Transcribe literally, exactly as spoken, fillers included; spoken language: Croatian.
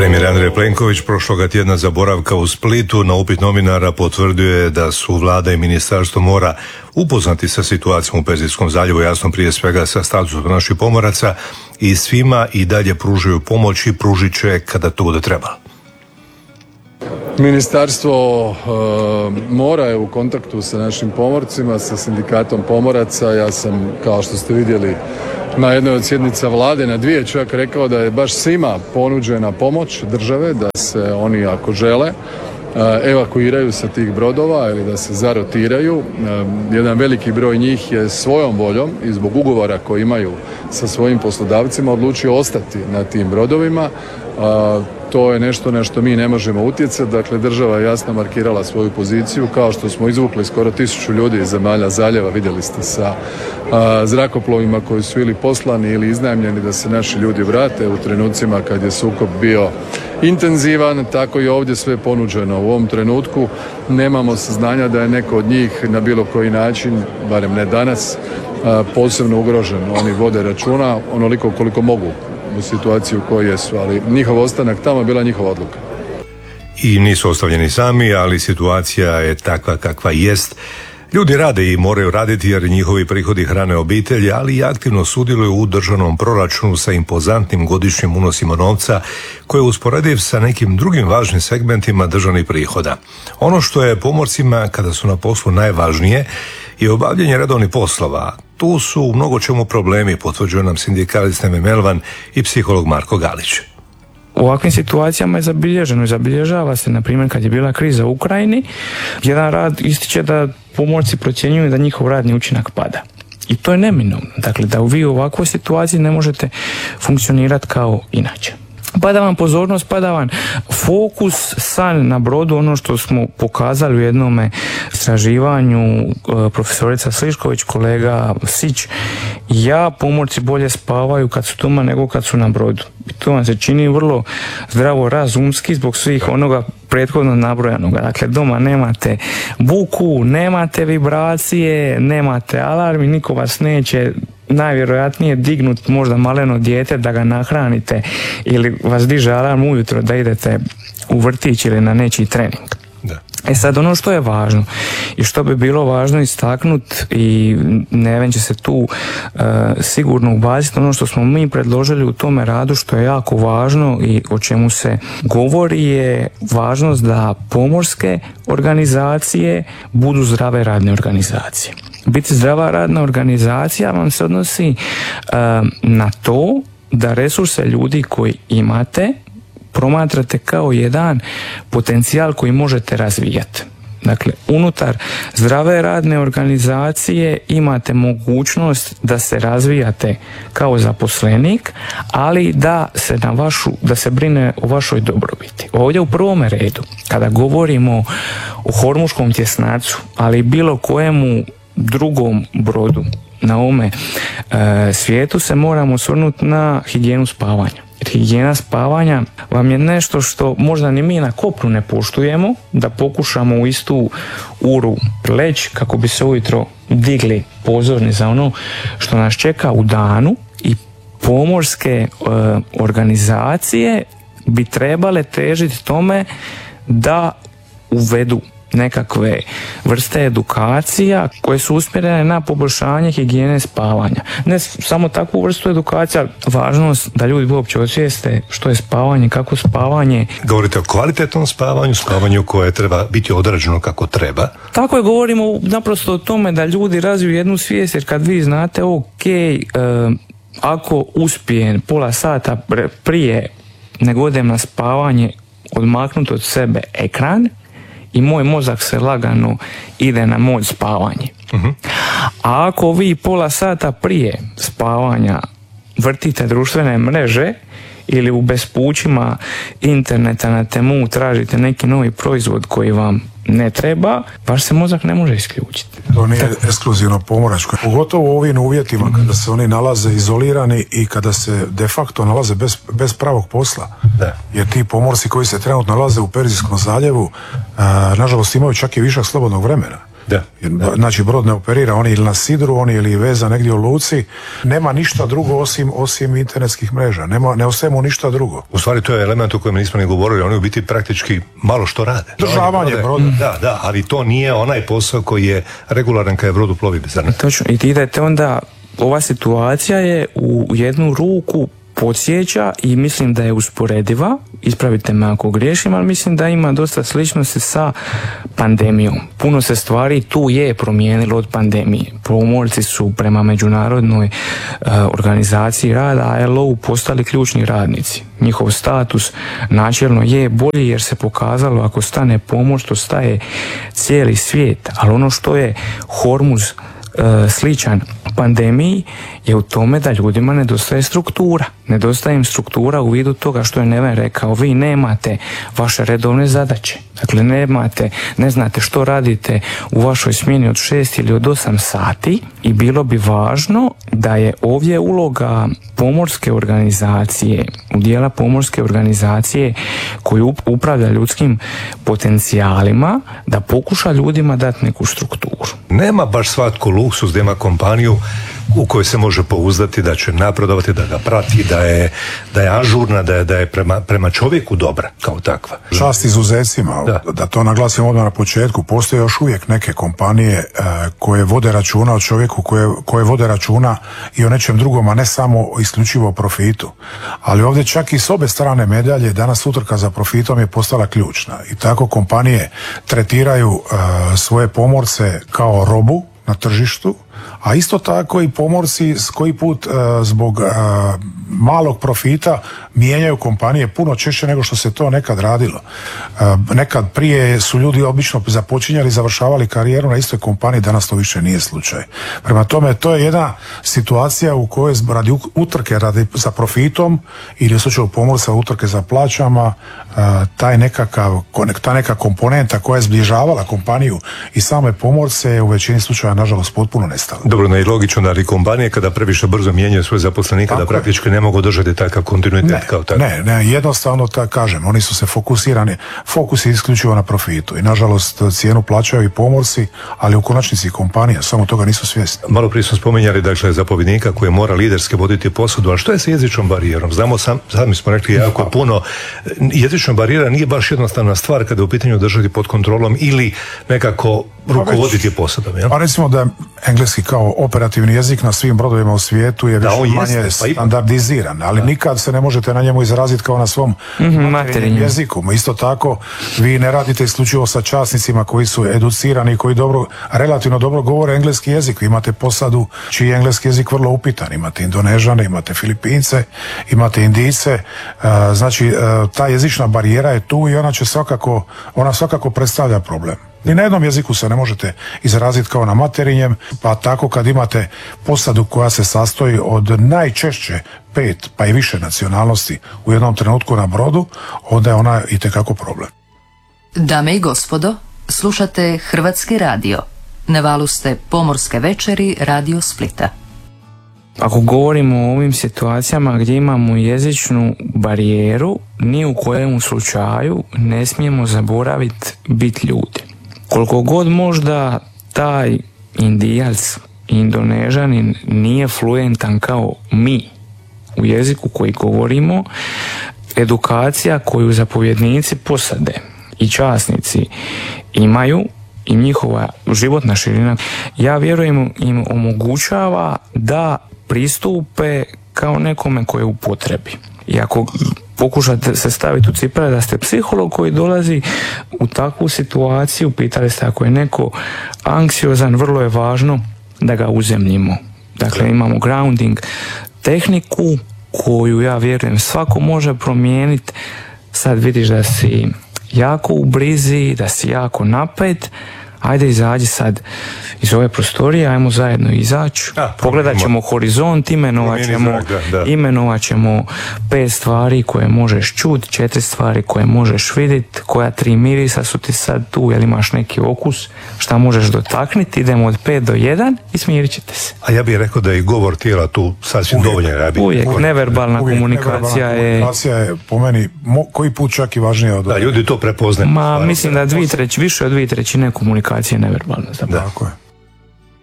Premijer Andrej Plenković prošloga tjedna za boravka u Splitu na upit novinara potvrdio je da su vlada i ministarstvo mora upoznati sa situacijom u Perzijskom zaljevu, jasno prije svega sa statusom naših pomoraca, i svima i dalje pružaju pomoć i pružit će kada to bude trebalo. Ministarstvo e, mora je u kontaktu sa našim pomorcima, sa sindikatom pomoraca. Ja sam, kao što ste vidjeli, na jednoj od sjednica vlade, na dvije čak, rekao da je baš svima ponuđena pomoć države, da se oni ako žele evakuiraju sa tih brodova ili da se zarotiraju. Jedan veliki broj njih je svojom voljom i zbog ugovora koji imaju sa svojim poslodavcima odlučio ostati na tim brodovima. To je nešto na što mi ne možemo utjecati. Dakle, država je jasno markirala svoju poziciju, kao što smo izvukli skoro tisuću ljudi iz zemalja zaljeva, vidjeli ste, sa a, zrakoplovima koji su ili poslani ili iznajmljeni da se naši ljudi vrate u trenucima kad je sukob bio intenzivan. Tako i ovdje sve ponuđeno. U ovom trenutku nemamo saznanja da je neko od njih na bilo koji način, barem ne danas, a, posebno ugrožen. Oni vode računa onoliko koliko mogu u situaciju u kojoj jesu, ali njihov ostanak tamo je bila njihova odluka. I nisu ostavljeni sami, ali situacija je takva kakva jest. Ljudi rade i moraju raditi jer njihovi prihodi hrane obitelji, ali i aktivno sudjeluju u državnom proračunu sa impozantnim godišnjim unosima novca koje je usporediv sa nekim drugim važnim segmentima državnih prihoda. Ono što je pomorcima kada su na poslu najvažnije je obavljanje redovnih poslova. Tu su u mnogo čemu problemi, potvrđuje nam sindikalist Neme Melvan i psiholog Marko Galić. U ovakvim situacijama je zabilježeno i zabilježava se, na primjer, kad je bila kriza u Ukrajini, jedan rad ističe da pomorci procjenjuju da njihov radni učinak pada. I to je neminovno. Dakle, da vi u ovakvoj situaciji ne možete funkcionirati kao inače. Pada vam pozornost, pada vam fokus, san na brodu, ono što smo pokazali u jednome istraživanju profesorica Slišković, kolega Sić. Ja, pomorci bolje spavaju kad su doma nego kad su na brodu. I to vam se čini vrlo zdravo razumski zbog svih onoga prethodno nabrojanoga. Dakle, doma nemate buku, nemate vibracije, nemate alarmi, niko vas neće najvjerojatnije dignut možda maleno dijete da ga nahranite ili vas diže alarm ujutro da idete u vrtić ili na nečiji trening. Da. E sad, ono što je važno i što bi bilo važno istaknuti, i Neven će se tu uh, sigurno ubaciti, ono što smo mi predložili u tome radu što je jako važno i o čemu se govori je važnost da pomorske organizacije budu zdrave radne organizacije. Biti zdrava radna organizacija vam se odnosi uh, na to da resurse ljudi koji imate promatrate kao jedan potencijal koji možete razvijati. Dakle, unutar zdrave radne organizacije imate mogućnost da se razvijate kao zaposlenik, ali da se na vašu, da se brine o vašoj dobrobiti. Ovdje u prvome redu, kada govorimo o hormuškom tjesnacu, ali bilo kojemu drugom brodu na ovome e, svijetu, se moramo osvrnuti na higijenu spavanja. Higijena spavanja vam je nešto što možda ni mi na kopnu ne poštujemo, da pokušamo u istu uru leći kako bi se ujutro digli pozorni za ono što nas čeka u danu, i pomorske e, organizacije bi trebale težiti tome da uvedu nekakve vrste edukacija koje su usmjerene na poboljšanje higijene spavanja. Ne samo takvu vrstu edukacija, važnost da ljudi uopće osvijeste što je spavanje, kako spavanje. Govorite o kvalitetnom spavanju, spavanju koje treba biti odrađeno kako treba. Tako je, govorimo naprosto o tome da ljudi razviju jednu svijest, jer kad vi znate, ok, e, ako uspijem pola sata prije nego odem na spavanje odmaknuti od sebe ekran, i moj mozak se lagano ide na mod spavanje. Uh-huh. A ako vi pola sata prije spavanja vrtite društvene mreže ili u bespućima interneta na temu tražite neki novi proizvod koji vam ne treba, vaš se mozak ne može isključiti. To nije ekskluzivno pomoračko. Pogotovo u ovim uvjetima kada se oni nalaze izolirani i kada se de facto nalaze bez, bez pravog posla. Da. Jer ti pomorci koji se trenutno nalaze u Perzijskom zaljevu, a, nažalost imaju čak i višak slobodnog vremena. Da, da. Znači brod ne operira, on je ili na sidru, on je ili veza negdje u luci, nema ništa drugo osim, osim internetskih mreža, nema, ne ostaje mu ništa drugo. U stvari to je element o kojem nismo ni govorili, oni u biti praktički malo što rade. Državanje broda. Da, da, ali to nije onaj posao koji je regularan kada je brod u plovidbi. Točno, i ti idete onda, ova situacija je u jednu ruku podsjeća i mislim da je usporediva, ispravite me ako griješim, ali mislim da ima dosta sličnosti sa pandemijom. Puno se stvari tu je promijenilo od pandemije. Pomorci su prema međunarodnoj uh, organizaciji rada I L O postali ključni radnici. Njihov status načelno je bolji jer se pokazalo ako stane pomor, to staje cijeli svijet, ali ono što je Hormuz uh, sličan pandemiji je u tome da ljudima nedostaje struktura. Nedostaje im struktura u vidu toga što je Neven rekao, vi nemate vaše redovne zadaće. Dakle, nemate, ne znate što radite u vašoj smjeni od šest ili od osam sati i bilo bi važno da je ovdje uloga pomorske organizacije, u dijela pomorske organizacije koji upravlja ljudskim potencijalima, da pokuša ljudima dati neku strukturu. Nema baš svatko luksuz da ima kompaniju u kojoj se može pouzdati da će napredovati, da ga prati, da je, da je ažurna, da je, da je prema, prema čovjeku dobra kao takva. Čast izuzecima, da, da to naglasim odmah na početku, postoje još uvijek neke kompanije e, koje vode računa o čovjeku, koje, koje vode računa i o nečem drugom, a ne samo isključivo o profitu. Ali ovdje čak i s obe strane medalje danas utrka za profitom je postala ključna i tako kompanije tretiraju e, svoje pomorce kao robu na tržištu, a isto tako i pomorci s koji put uh, zbog uh, malog profita mijenjaju kompanije puno češće nego što se to nekad radilo. Uh, nekad prije su ljudi obično započinjali i završavali karijeru na istoj kompaniji, danas to više nije slučaj. Prema tome, to je jedna situacija u kojoj radi utrke radi za profitom ili u slučaju pomorca utrke za plaćama, uh, taj nekakav, ta neka komponenta koja je zbližavala kompaniju i same pomorce je u većini slučaja nažalost potpuno nestala. Dobro, no i logično da li kompanije kada previše brzo mijenjaju svoje zaposlenike tako da praktički je. Ne mogu držati takav kontinuitet ne, kao tako. Ne, ne, jednostavno tako kažem, oni su se fokusirani, fokus je isključivo na profitu i nažalost cijenu plaćaju i pomorci, ali u konačnici kompanija, samo toga nisu svjesni. Malo prije smo spominjali dakle zapovjednika koji mora liderski voditi posadu, a što je sa jezičnom barijerom? Znamo sam, sami smo rekli jako no. puno, jezična barijera nije baš jednostavna stvar kada je u pitanju držati pod kontrolom ili nekako rukovoditi posadom. Ja? Pa recimo da engleski kao operativni jezik na svim brodovima u svijetu je više manje jeste, standardiziran, ali da. nikad se ne možete na njemu izraziti kao na svom mm-hmm, materinjem jeziku. Isto tako, vi ne radite isključivo sa časnicima koji su educirani i koji dobro, relativno dobro govore engleski jezik. Vi imate posadu čiji je engleski jezik vrlo upitan. Imate Indonežane, imate Filipince, imate Indijce. Znači, ta jezična barijera je tu i ona će svakako, ona svakako predstavlja problem. Ni na jednom jeziku se ne možete izraziti kao na materinjem, pa tako kad imate posadu koja se sastoji od najčešće pet pa i više nacionalnosti u jednom trenutku na brodu, onda je ona itekako problem. Dame i gospodo, slušate Hrvatski radio. Na valu ste Pomorske večeri Radio Splita. Ako govorimo o ovim situacijama gdje imamo jezičnu barijeru, ni u kojem slučaju ne smijemo zaboraviti biti ljudi. Koliko god možda taj Indijac, Indonežanin nije fluentan kao mi u jeziku koji govorimo, edukacija koju zapovjednici posade i časnici imaju i njihova životna širina, ja vjerujem im omogućava da pristupe kao nekome koji je u potrebi. I ako pokušate se staviti u cipele da ste psiholog koji dolazi u takvu situaciju, pitali ste ako je neko anksiozan, vrlo je važno da ga uzemljimo. Dakle, imamo grounding tehniku koju ja vjerujem svako može promijeniti. Sad vidiš da si jako u brizi, da si jako napet, ajde izađi sad iz ove prostorije, ajmo zajedno izaći, pogledat ćemo horizont, imenovat ćemo, da, da. imenovat ćemo pet stvari koje možeš čuti, četiri stvari koje možeš vidjeti, koja tri mirisa su ti sad tu, jel imaš neki okus, šta možeš dotakniti, idemo od pet do jedan i smirit ćete se. A ja bih rekao da je govor tijela tu sasvim dovoljno. Ja uvijek, uvijek, neverbalna uvijek, komunikacija neverbalna je... Komunikacija je po meni mo, koji put čak i važnija od... Da, ljudi to prepoznaju. Ma, mislim da dvije treći, više od dvije trećine komunikacije komunikacije neverbalne. Tako je.